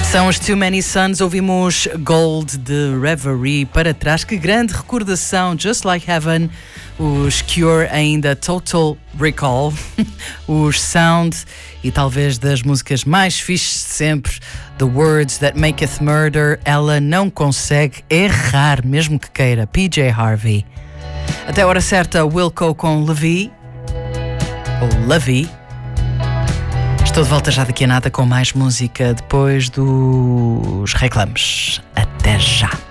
São os Too Many Suns, ouvimos Gold de Reverie para trás. Que grande recordação, Just Like Heaven, os Cure ainda, Total Recall, os Sound e talvez das músicas mais fixes de sempre, The Words That Maketh Murder. Ela não consegue errar, mesmo que queira, PJ Harvey. Até a hora certa, Wilco com Levi, ou Levi. Estou de volta já daqui a nada com mais música depois dos reclames. Até já!